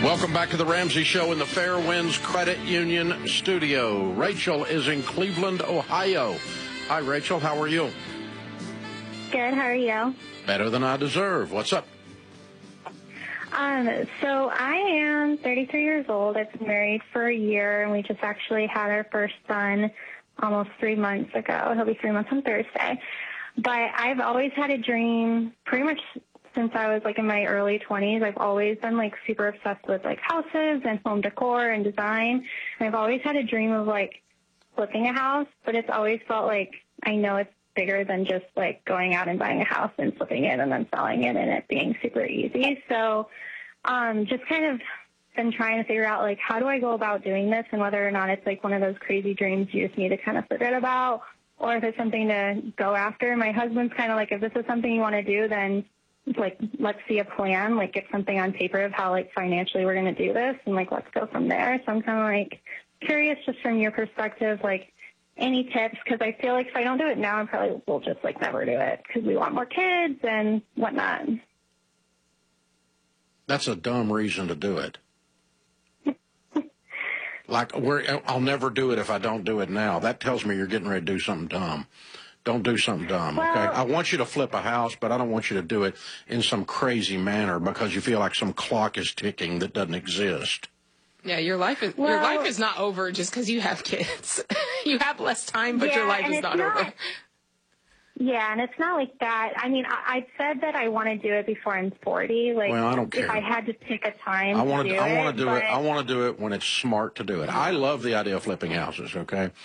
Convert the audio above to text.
Welcome back to the Ramsey Show in the Fairwinds Credit Union studio. Rachel is in Cleveland, Ohio. Hi, Rachel. How are you? Good. How are you? Better than I deserve. What's up? So I am 33 years old. I've been married for a year, and we just actually had our first son almost 3 months ago. He'll be 3 months on Thursday. But I've always had a dream pretty much since I was in my early 20s. I've always been super obsessed with houses and home decor and design. And I've always had a dream of flipping a house, but it's always felt I know it's bigger than just going out and buying a house and flipping it and then selling it and it being super easy. So just kind of been trying to figure out how do I go about doing this, and whether or not it's one of those crazy dreams you just need to kind of forget about, or if it's something to go after. My husband's kind of if this is something you want to do, then let's see a plan, get something on paper of how financially we're going to do this, and let's go from there. So I'm kind of curious just from your perspective, any tips, because I feel if I don't do it now, I probably will just never do it because we want more kids and whatnot. That's a dumb reason to do it. I'll never do it if I don't do it now. That tells me you're getting ready to do something dumb. Don't do something dumb, okay? I want you to flip a house, but I don't want you to do it in some crazy manner because you feel like some clock is ticking that doesn't exist. Yeah, your life is not over just because you have kids. You have less time, but your life is not over. Yeah, and it's not like that. I mean, I said that I want to do it before I'm 40. Well, I don't care. If I had to pick a time I want to do to it. do it. I want to do it when it's smart to do it. I love the idea of flipping houses, okay?